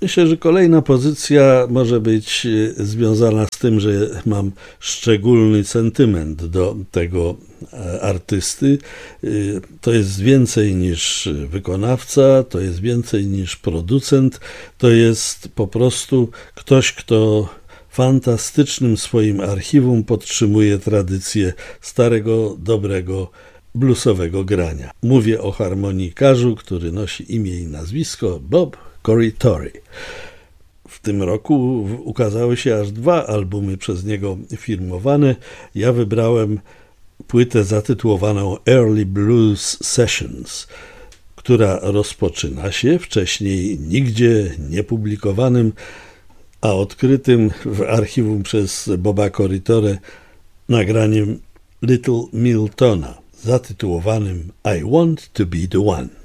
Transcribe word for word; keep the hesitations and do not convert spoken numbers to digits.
Myślę, że kolejna pozycja może być związana z tym, że mam szczególny sentyment do tego artysty. To jest więcej niż wykonawca, to jest więcej niż producent, to jest po prostu ktoś, kto fantastycznym swoim archiwum podtrzymuje tradycję starego, dobrego, bluesowego grania. Mówię o harmonikarzu, który nosi imię i nazwisko Bob Corritore. W tym roku ukazały się aż dwa albumy przez niego firmowane. Ja wybrałem płytę zatytułowaną Early Blues Sessions, która rozpoczyna się wcześniej nigdzie niepublikowanym, a odkrytym w archiwum przez Boba Corritore nagraniem Little Miltona zatytułowanym I Want to Be the One.